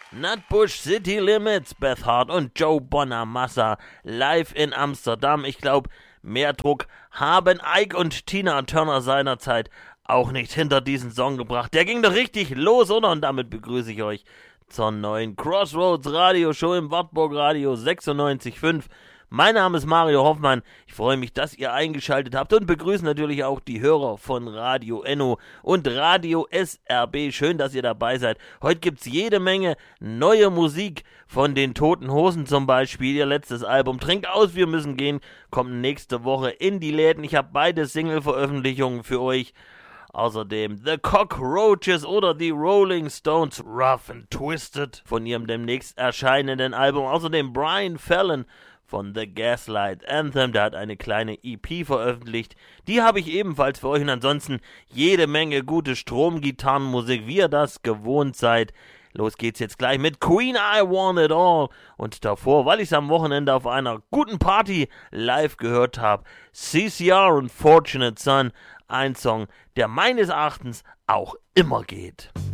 Nutbush City Limits, Beth Hart und Joe Bonamassa live in Amsterdam. Ich glaube, mehr Druck haben Ike und Tina Turner seinerzeit auch nicht hinter diesen Song gebracht. Der ging doch richtig los, oder? Und damit begrüße ich euch zur neuen Crossroads Radio Show im Wartburg Radio 96.5. Mein Name ist Mario Hoffmann. Ich freue mich, dass ihr eingeschaltet habt und begrüße natürlich auch die Hörer von Radio Enno und Radio SRB. Schön, dass ihr dabei seid. Heute gibt's jede Menge neue Musik von den Toten Hosen zum Beispiel. Ihr letztes Album Trink aus, wir müssen gehen kommt nächste Woche in die Läden. Ich habe beide Single-Veröffentlichungen für euch. Außerdem The Cockroaches oder die Rolling Stones Rough and Twisted von ihrem demnächst erscheinenden Album. Außerdem Brian Fallon von The Gaslight Anthem, der hat eine kleine EP veröffentlicht. Die habe ich ebenfalls für euch und ansonsten jede Menge gute Stromgitarrenmusik, wie ihr das gewohnt seid. Los geht's jetzt gleich mit Queen I Want It All und davor, weil ich es am Wochenende auf einer guten Party live gehört habe, CCR und Fortunate Son, ein Song, der meines Erachtens auch immer geht.